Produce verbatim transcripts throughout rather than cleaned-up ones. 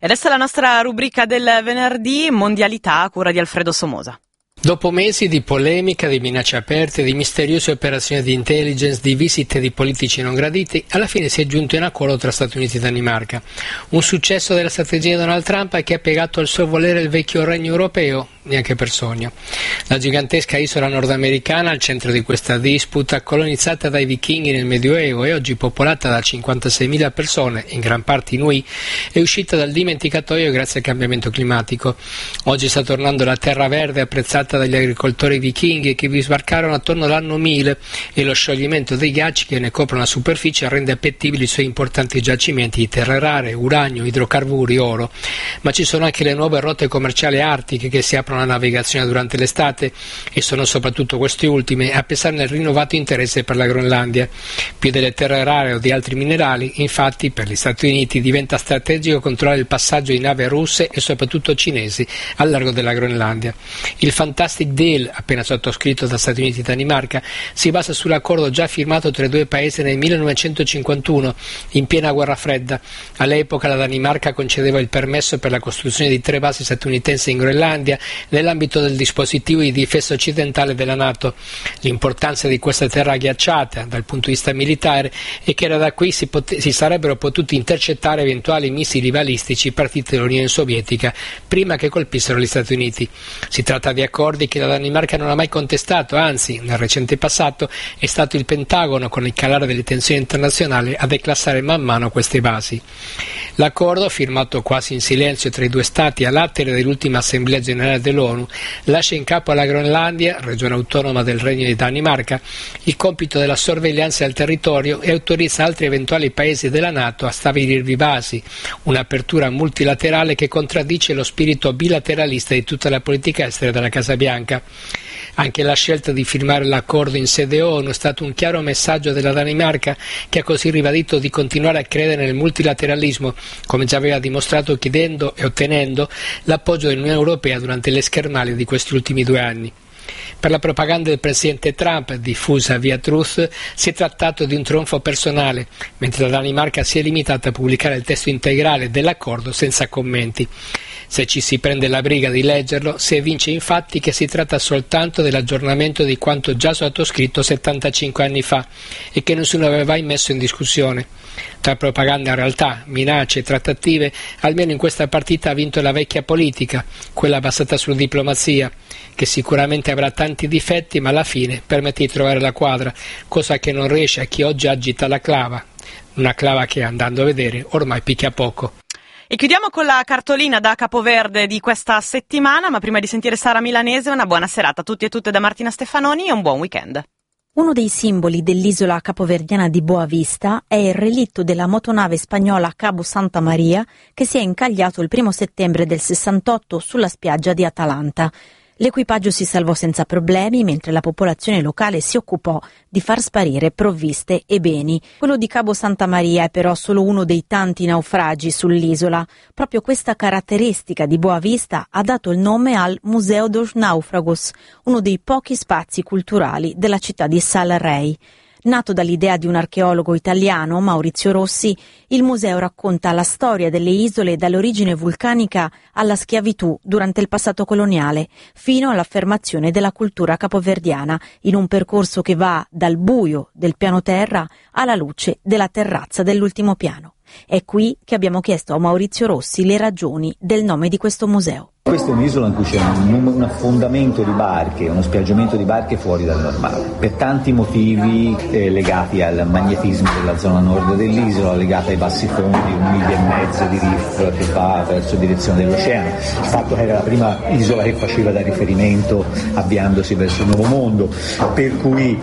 Adesso è la nostra rubrica del venerdì, Mondialità, a cura di Alfredo Somosa. Dopo mesi di polemica, di minacce aperte, di misteriose operazioni di intelligence, di visite di politici non graditi, alla fine si è giunto in accordo tra Stati Uniti e Danimarca. Un successo della strategia di Donald Trump che ha piegato al suo volere il vecchio regno europeo, neanche per sogno. La gigantesca isola nordamericana, al centro di questa disputa, colonizzata dai vichinghi nel Medioevo e oggi popolata da cinquantaseimila persone, in gran parte inuit, è uscita dal dimenticatoio grazie al cambiamento climatico. Oggi sta tornando la terra verde apprezzata dagli agricoltori vichinghi che vi sbarcarono attorno all'anno mille e lo scioglimento dei ghiacci che ne coprono la superficie rende appetibili i suoi importanti giacimenti di terre rare, uranio, idrocarburi, oro. Ma ci sono anche le nuove rotte commerciali artiche che si aprono alla navigazione durante l'estate e sono soprattutto queste ultime a pesare nel rinnovato interesse per la Groenlandia. Più delle terre rare o di altri minerali, infatti, per gli Stati Uniti diventa strategico controllare il passaggio di navi russe e soprattutto cinesi al largo della Groenlandia. Il Fantastic Deal, appena sottoscritto da Stati Uniti e Danimarca, si basa sull'accordo già firmato tra i due paesi nel millenovecentocinquantuno, in piena guerra fredda. All'epoca la Danimarca concedeva il permesso per la costruzione di tre basi statunitensi in Groenlandia nell'ambito del dispositivo di difesa occidentale della NATO. L'importanza di questa terra ghiacciata dal punto di vista militare è che da qui si, pot- si sarebbero potuti intercettare eventuali missili balistici partiti dall'Unione Sovietica prima che colpissero gli Stati Uniti. Si tratta di accordi che la Danimarca non ha mai contestato, anzi nel recente passato è stato il Pentagono con il calare delle tensioni internazionali a declassare man mano queste basi. L'accordo, firmato quasi in silenzio tra i due stati all'attere dell'ultima Assemblea Generale dell'ONU, lascia in capo alla Groenlandia, regione autonoma del Regno di Danimarca, il compito della sorveglianza del territorio e autorizza altri eventuali paesi della NATO a stabilirvi basi, un'apertura multilaterale che contraddice lo spirito bilateralista di tutta la politica estera della Casa Bianca. Anche la scelta di firmare l'accordo in sede ONU è stato un chiaro messaggio della Danimarca, che ha così ribadito di continuare a credere nel multilateralismo, come già aveva dimostrato chiedendo e ottenendo l'appoggio dell'Unione Europea durante le schermaglie di questi ultimi due anni. Per la propaganda del presidente Trump, diffusa via Truth, si è trattato di un trionfo personale, mentre la Danimarca si è limitata a pubblicare il testo integrale dell'accordo senza commenti. Se ci si prende la briga di leggerlo, si evince infatti che si tratta soltanto dell'aggiornamento di quanto già sottoscritto settantacinque anni fa e che nessuno aveva mai messo in discussione. Tra propaganda e realtà, minacce e trattative, almeno in questa partita ha vinto la vecchia politica, quella basata sulla diplomazia, che sicuramente avrà tanti difetti ma alla fine permette di trovare la quadra, cosa che non riesce a chi oggi agita la clava, una clava che, andando a vedere, ormai picchia poco. E chiudiamo con la cartolina da Capoverde di questa settimana, ma prima di sentire Sara Milanese, una buona serata a tutti e tutte da Martina Stefanoni e un buon weekend. Uno dei simboli dell'isola capoverdiana di Boa Vista è il relitto della motonave spagnola Cabo Santa Maria che si è incagliato il primo settembre del sessantotto sulla spiaggia di Atalanta. L'equipaggio si salvò senza problemi, mentre la popolazione locale si occupò di far sparire provviste e beni. Quello di Cabo Santa Maria è però solo uno dei tanti naufragi sull'isola. Proprio questa caratteristica di Boa Vista ha dato il nome al Museu dos Náufragos, uno dei pochi spazi culturali della città di Sal Rei. Nato dall'idea di un archeologo italiano, Maurizio Rossi, il museo racconta la storia delle isole dall'origine vulcanica alla schiavitù durante il passato coloniale, fino all'affermazione della cultura capoverdiana, in un percorso che va dal buio del piano terra alla luce della terrazza dell'ultimo piano. È qui che abbiamo chiesto a Maurizio Rossi le ragioni del nome di questo museo. Questa è un'isola in cui c'è un, un affondamento di barche, uno spiaggiamento di barche fuori dal normale, per tanti motivi eh, legati al magnetismo della zona nord dell'isola, legati ai bassi fondi, un miglio e mezzo di riff che va verso direzione dell'oceano, il fatto che era la prima isola che faceva da riferimento avviandosi verso il nuovo mondo, per cui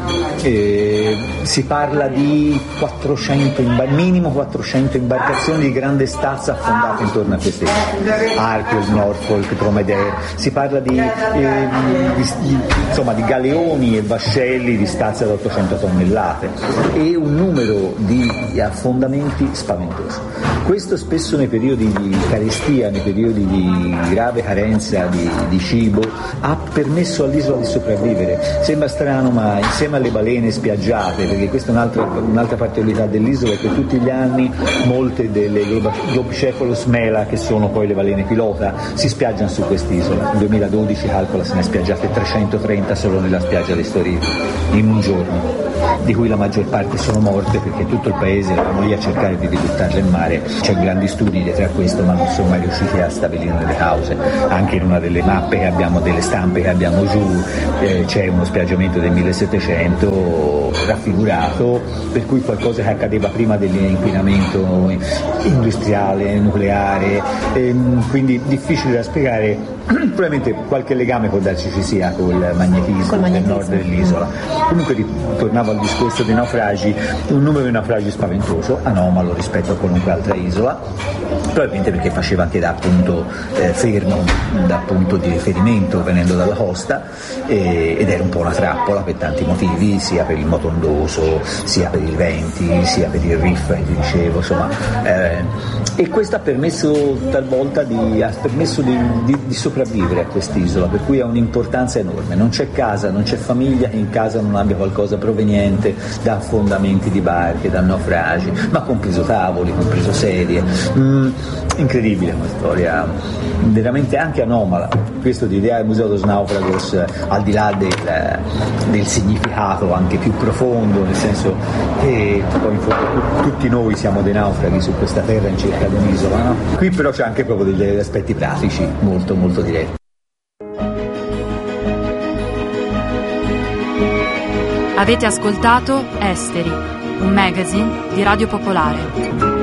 eh, si parla di quattrocento, minimo quattrocento imbarcazioni di grande stazza affondate intorno a queste isole, Archeo, Norfolk, Dromedaire, si parla di, eh, di, di, insomma, di galeoni e vascelli di stazza da ottocento tonnellate e un numero di affondamenti spaventoso. Questo spesso nei periodi di carestia, nei periodi di grave carenza di, di cibo, ha permesso all'isola di sopravvivere. Sembra strano, ma insieme alle balene spiaggiate, perché questa è un'altra, un'altra particolarità dell'isola, è che tutti gli anni molte delle Globicephalus mela, che sono poi le balene pilota, si spiaggiano su quest'isola. Nel duemiladodici calcola se ne è spiaggiate trecentotrenta solo nella spiaggia di Storico in un giorno, di cui la maggior parte sono morte perché tutto il paese eravamo lì a cercare di ributtarle in mare. C'è grandi studi dietro a questo, ma non sono mai riusciti a stabilire le cause. Anche in una delle mappe che abbiamo, delle stampe che abbiamo giù, eh, c'è uno spiaggiamento del millesettecento raffigurato, per cui qualcosa che accadeva prima dell'inquinamento industriale, nucleare, ehm, quindi difficile da spiegare. Probabilmente qualche legame può darci ci sia col magnetismo, col magnetismo del nord dell'isola. Comunque, tornavo al discorso dei naufragi, un numero di naufragi spaventoso, anomalo rispetto a qualunque altra isola, probabilmente perché faceva anche da punto eh, fermo, da punto di riferimento venendo dalla costa, eh, ed era un po' una trappola per tanti motivi, sia per il moto ondoso, sia per i venti, sia per il riff che ti dicevo, insomma, eh, e questo ha permesso talvolta di, ha permesso di, di, di sopravvivere a quest'isola, per cui ha un'importanza enorme. Non c'è casa, non c'è famiglia che in casa non abbia qualcosa proveniente da affondamenti di barche, da naufragi, ma compreso tavoli, compreso sedie. Mm, incredibile, una storia veramente anche anomala. Questo di ideare il Museo dos Náufragos, eh, al di là del, del significato anche più profondo, nel senso che poi in fondo tutti noi siamo dei naufraghi su questa terra in cerca di un'isola, no? Qui però c'è anche proprio degli aspetti pratici molto molto diretti. Avete ascoltato Esteri, un magazine di Radio Popolare.